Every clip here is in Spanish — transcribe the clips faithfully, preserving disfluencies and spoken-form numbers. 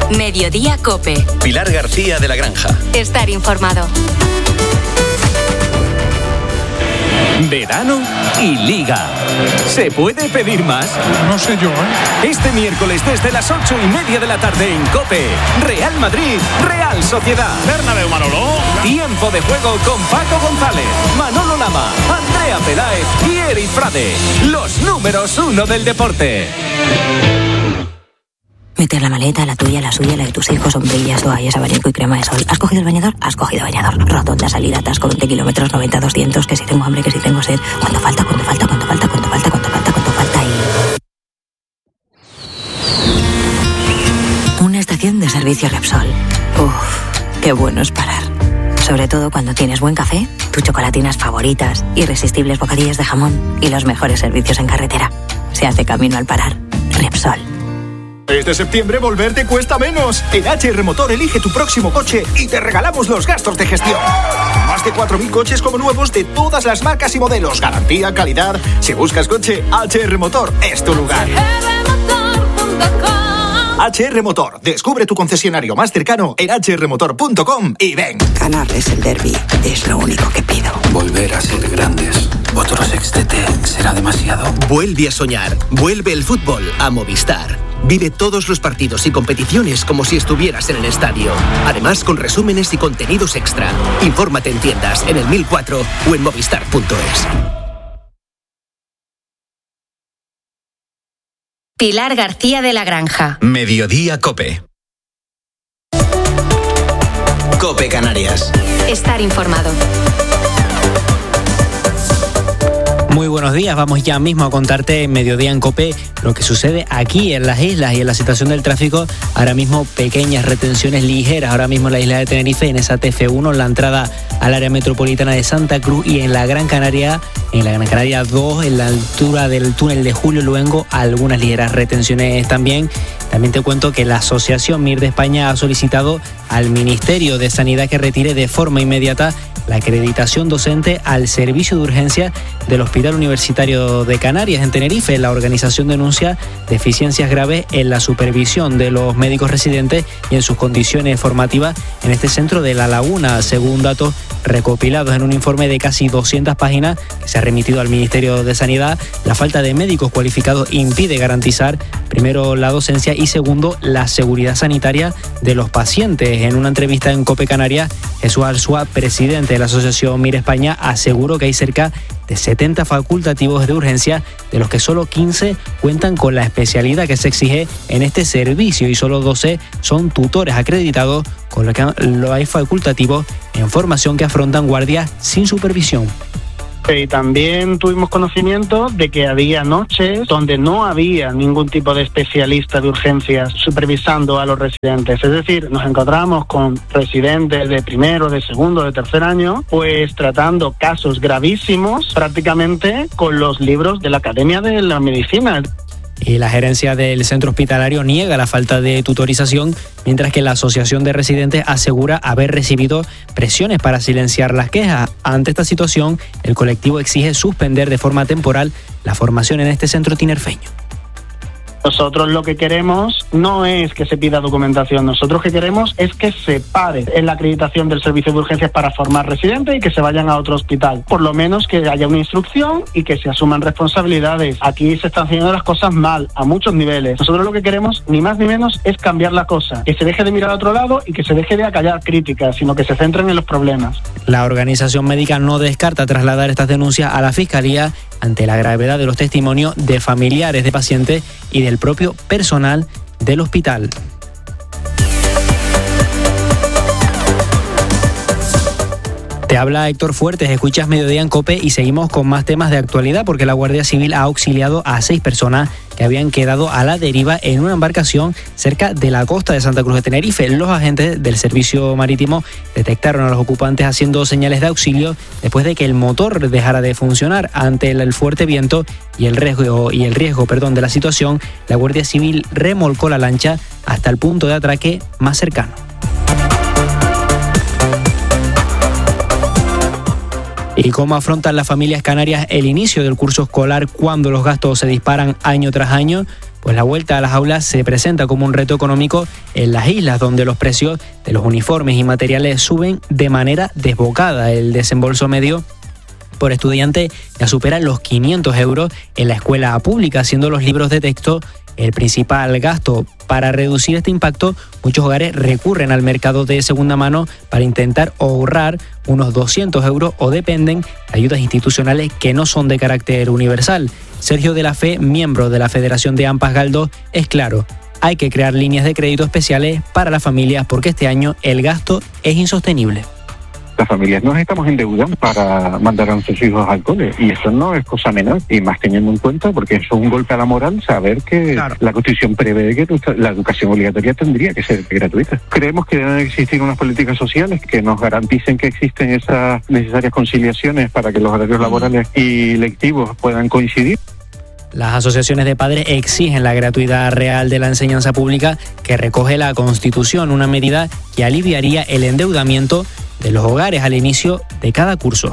Mediodía COPE. Pilar García de la Granja. Estar informado. Verano y Liga. ¿Se puede pedir más? No sé yo, ¿eh? Este miércoles desde las ocho y media de la tarde en COPE. Real Madrid, Real Sociedad. Bernabéu, Manolo. Tiempo de juego con Paco González, Manolo Lama, Andrea Peláez y Eric Frade. Los números uno del deporte. Meter la maleta, la tuya, la suya, la de tus hijos, sombrillas, toallas, abanico y crema de sol. ¿Has cogido el bañador? Has cogido bañador. Rotonda, salida, atasco, veinte kilómetros, noventa, doscientos, que si tengo hambre, que si tengo sed. ¿Cuánto falta? ¿Cuánto falta? ¿Cuánto falta? ¿Cuánto falta? ¿Cuánto falta? ¿Cuánto falta? Y... una estación de servicio Repsol. Uff, qué bueno es parar. Sobre todo cuando tienes buen café, tus chocolatinas favoritas, irresistibles bocadillas de jamón y los mejores servicios en carretera. Se hace camino al parar. Repsol. Este septiembre volver te cuesta menos. En H R Motor elige tu próximo coche y te regalamos los gastos de gestión. Más de cuatro mil coches como nuevos de todas las marcas y modelos. Garantía, calidad. Si buscas coche, H R Motor es tu lugar. H R Motor. Descubre tu concesionario más cercano en h r motor punto com y ven. Ganarles el derbi es lo único que pido. Volver a ser grandes. Otro sextete será demasiado. Vuelve a soñar. Vuelve el fútbol a Movistar. Vive todos los partidos y competiciones como si estuvieras en el estadio. Además, con resúmenes y contenidos extra. Infórmate en tiendas, en el mil cuatro o en movistar punto es. Pilar García de la Granja. Mediodía COPE. COPE Canarias. Estar informado. Muy buenos días, vamos ya mismo a contarte en Mediodía en COPE lo que sucede aquí en las islas y en la situación del tráfico. Ahora mismo pequeñas retenciones ligeras, ahora mismo en la isla de Tenerife, en esa T F uno, en la entrada al área metropolitana de Santa Cruz y en la Gran Canaria, en la Gran Canaria dos, en la altura del túnel de Julio Luengo, algunas ligeras retenciones también. También te cuento que la Asociación M I R de España ha solicitado al Ministerio de Sanidad que retire de forma inmediata la acreditación docente al servicio de urgencia del Hospital Universitario de Canarias en Tenerife. La organización denuncia deficiencias graves en la supervisión de los médicos residentes y en sus condiciones formativas en este centro de La Laguna, según datos recopilados en un informe de casi doscientas páginas que se ha remitido al Ministerio de Sanidad. La falta de médicos cualificados impide garantizar, primero, la docencia y segundo, la seguridad sanitaria de los pacientes. En una entrevista en COPE Canarias, Jesús Arzúa, presidente de la Asociación M I R España, aseguró que hay cerca de setenta facultativos de urgencia, de los que solo quince cuentan con la especialidad que se exige en este servicio y solo doce son tutores acreditados, con lo que lo hay facultativos en formación que afrontan guardias sin supervisión. Y también tuvimos conocimiento de que había noches donde no había ningún tipo de especialista de urgencias supervisando a los residentes. Es decir, nos encontramos con residentes de primero, de segundo, de tercer año, pues tratando casos gravísimos prácticamente con los libros de la Academia de la Medicina. Y la gerencia del centro hospitalario niega la falta de tutorización, mientras que la Asociación de Residentes asegura haber recibido presiones para silenciar las quejas. Ante esta situación, el colectivo exige suspender de forma temporal la formación en este centro tinerfeño. Nosotros lo que queremos no es que se pida documentación, nosotros lo que queremos es que se pare en la acreditación del servicio de urgencias para formar residentes y que se vayan a otro hospital. Por lo menos que haya una instrucción y que se asuman responsabilidades. Aquí se están haciendo las cosas mal, a muchos niveles. Nosotros lo que queremos, ni más ni menos, es cambiar la cosa. Que se deje de mirar a otro lado y que se deje de acallar críticas, sino que se centren en los problemas. La organización médica no descarta trasladar estas denuncias a la Fiscalía ante la gravedad de los testimonios de familiares de pacientes y del propio personal del hospital. Te habla Héctor Fuertes, escuchas Mediodía en COPE y seguimos con más temas de actualidad porque la Guardia Civil ha auxiliado a seis personas que habían quedado a la deriva en una embarcación cerca de la costa de Santa Cruz de Tenerife. Los agentes del servicio marítimo detectaron a los ocupantes haciendo señales de auxilio después de que el motor dejara de funcionar. Ante el fuerte viento y el riesgo, y el riesgo perdón, de la situación, la Guardia Civil remolcó la lancha hasta el punto de atraque más cercano. ¿Y cómo afrontan las familias canarias el inicio del curso escolar cuando los gastos se disparan año tras año? pues la vuelta a las aulas se presenta como un reto económico en las islas, donde los precios de los uniformes y materiales suben de manera desbocada. El desembolso medio por estudiante ya supera los quinientos euros en la escuela pública, siendo los libros de texto el principal gasto. Para reducir este impacto, muchos hogares recurren al mercado de segunda mano para intentar ahorrar unos doscientos euros o dependen de ayudas institucionales que no son de carácter universal. Sergio de la Fe, miembro de la Federación de AMPAs Galdós, es claro: hay que crear líneas de crédito especiales para las familias porque este año el gasto es insostenible. Las familias nos estamos endeudando para mandar a nuestros hijos al cole y eso no es cosa menor, y más teniendo en cuenta, porque eso es un golpe a la moral, saber que claro, la Constitución prevé que la educación obligatoria tendría que ser gratuita. Creemos que deben existir unas políticas sociales que nos garanticen que existen esas necesarias conciliaciones para que los horarios laborales y lectivos puedan coincidir. Las asociaciones de padres exigen la gratuidad real de la enseñanza pública que recoge la Constitución, una medida que aliviaría el endeudamiento de los hogares al inicio de cada curso.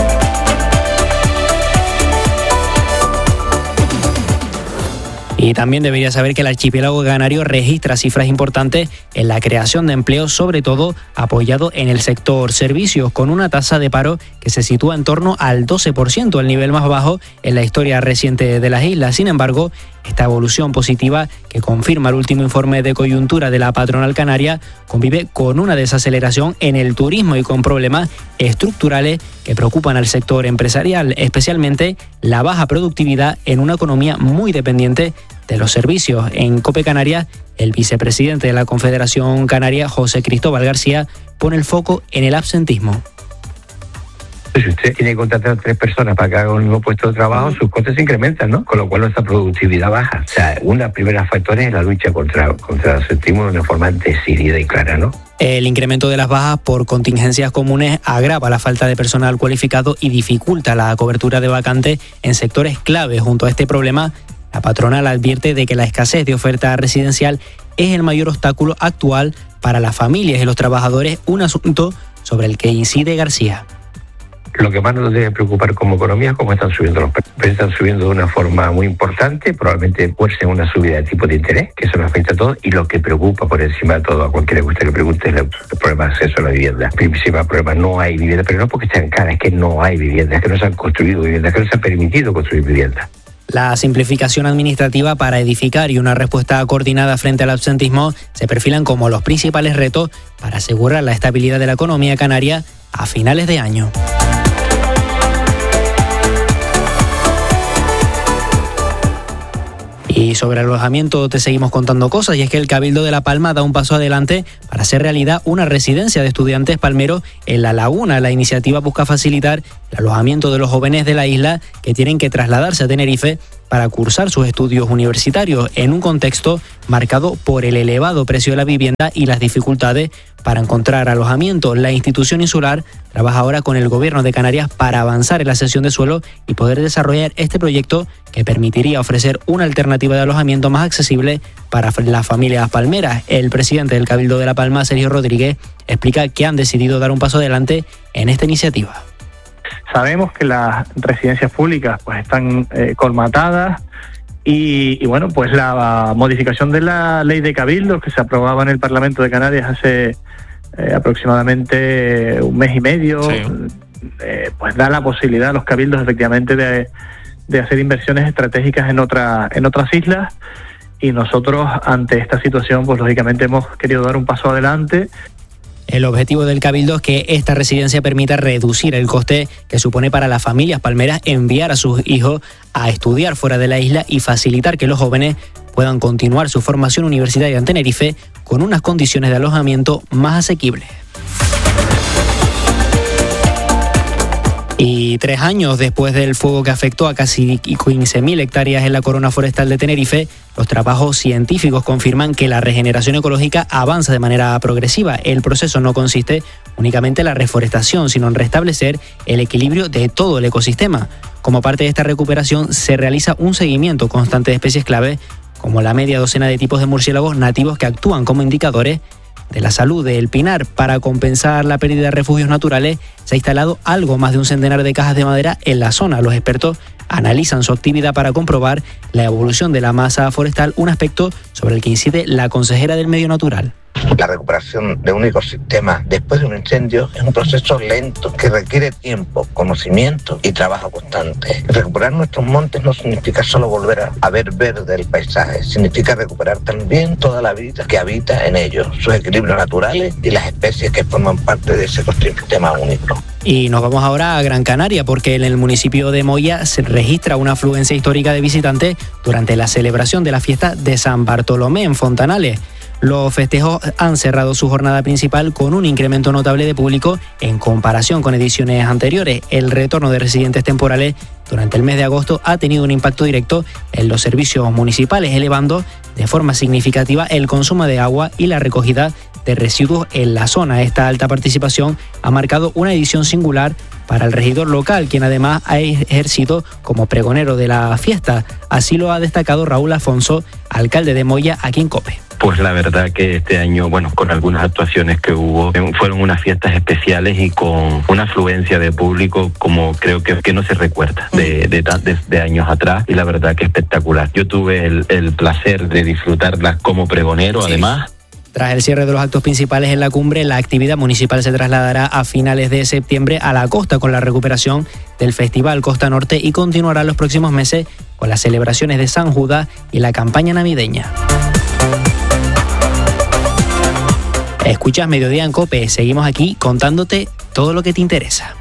Y también debería saber que el archipiélago canario registra cifras importantes en la creación de empleos, sobre todo apoyado en el sector servicios, con una tasa de paro que se sitúa en torno al doce por ciento, el nivel más bajo en la historia reciente de las islas. Sin embargo, esta evolución positiva, que confirma el último informe de coyuntura de la patronal canaria, convive con una desaceleración en el turismo y con problemas estructurales que preocupan al sector empresarial, especialmente la baja productividad en una economía muy dependiente de los servicios. En COPE Canarias, el vicepresidente de la Confederación Canaria, José Cristóbal García, pone el foco en el absentismo. Si usted tiene que contratar a tres personas para que hagan un nuevo puesto de trabajo, sus costes se incrementan, ¿no? Con lo cual nuestra productividad baja. O sea, uno de los primeros factores es la lucha contra, contra el absentismo de una forma decidida y clara, ¿no? El incremento de las bajas por contingencias comunes agrava la falta de personal cualificado y dificulta la cobertura de vacantes en sectores clave. Junto a este problema, la patronal advierte de que la escasez de oferta residencial es el mayor obstáculo actual para las familias y los trabajadores, un asunto sobre el que incide García. Lo que más nos debe preocupar como economía es cómo están subiendo los precios. Están subiendo de una forma muy importante, probablemente fuercen una subida de tipo de interés, que eso nos afecta a todos, y lo que preocupa por encima de todo a cualquiera que usted le pregunte es el problema de acceso a la vivienda. El principal problema: no hay vivienda, pero no porque estén caras, es que no hay vivienda, es que no se han construido viviendas, es que no se ha permitido construir viviendas. La simplificación administrativa para edificar y una respuesta coordinada frente al absentismo se perfilan como los principales retos para asegurar la estabilidad de la economía canaria a finales de año. Y sobre alojamiento te seguimos contando cosas, y es que el Cabildo de La Palma da un paso adelante para hacer realidad una residencia de estudiantes palmeros en La Laguna. La iniciativa busca facilitar el alojamiento de los jóvenes de la isla que tienen que trasladarse a Tenerife para cursar sus estudios universitarios en un contexto marcado por el elevado precio de la vivienda y las dificultades para encontrar alojamiento. La institución insular trabaja ahora con el Gobierno de Canarias para avanzar en la cesión de suelo y poder desarrollar este proyecto que permitiría ofrecer una alternativa de alojamiento más accesible para las familias palmeras. El presidente del Cabildo de La Palma, Sergio Rodríguez, explica que han decidido dar un paso adelante en esta iniciativa. Sabemos que las residencias públicas pues están eh, colmatadas y, y bueno, pues la modificación de la ley de cabildos que se aprobaba en el Parlamento de Canarias hace eh, aproximadamente un mes y medio, sí. eh, pues da la posibilidad a los cabildos efectivamente de, de hacer inversiones estratégicas en otra, en otras islas, y nosotros ante esta situación pues lógicamente hemos querido dar un paso adelante. El objetivo del Cabildo es que esta residencia permita reducir el coste que supone para las familias palmeras enviar a sus hijos a estudiar fuera de la isla y facilitar que los jóvenes puedan continuar su formación universitaria en Tenerife con unas condiciones de alojamiento más asequibles. Y tres años después del fuego que afectó a casi quince mil hectáreas en la corona forestal de Tenerife, los trabajos científicos confirman que la regeneración ecológica avanza de manera progresiva. El proceso no consiste únicamente en la reforestación, sino en restablecer el equilibrio de todo el ecosistema. Como parte de esta recuperación, se realiza un seguimiento constante de especies clave, como la media docena de tipos de murciélagos nativos que actúan como indicadores de la salud del pinar. Para compensar la pérdida de refugios naturales, se ha instalado algo más de un centenar de cajas de madera en la zona. Los expertos analizan su actividad para comprobar la evolución de la masa forestal, un aspecto sobre el que incide la consejera del Medio Natural. La recuperación de un ecosistema después de un incendio es un proceso lento que requiere tiempo, conocimiento y trabajo constante. Recuperar nuestros montes no significa solo volver a, a ver verde el paisaje, significa recuperar también toda la vida que habita en ellos, sus equilibrios naturales y las especies que forman parte de ese ecosistema único. Y nos vamos ahora a Gran Canaria, porque en el municipio de Moya se registra una afluencia histórica de visitantes durante la celebración de la fiesta de San Bartolomé en Fontanales. Los festejos han cerrado su jornada principal con un incremento notable de público en comparación con ediciones anteriores. El retorno de residentes temporales durante el mes de agosto ha tenido un impacto directo en los servicios municipales, elevando de forma significativa el consumo de agua y la recogida de residuos en la zona. Esta alta participación ha marcado una edición singular para el regidor local, quien además ha ejercido como pregonero de la fiesta. Así lo ha destacado Raúl Afonso, alcalde de Moya, aquí en COPE. Pues la verdad que este año, bueno, con algunas actuaciones que hubo, fueron unas fiestas especiales y con una afluencia de público como creo que, que no se recuerda de, de, de, de años atrás, y la verdad que espectacular. Yo tuve el, el placer de disfrutarlas como pregonero, sí. Además. Tras el cierre de los actos principales en la cumbre, la actividad municipal se trasladará a finales de septiembre a la costa con la recuperación del Festival Costa Norte y continuará los próximos meses con las celebraciones de San Judas y la campaña navideña. Escuchas Mediodía en COPE, seguimos aquí contándote todo lo que te interesa.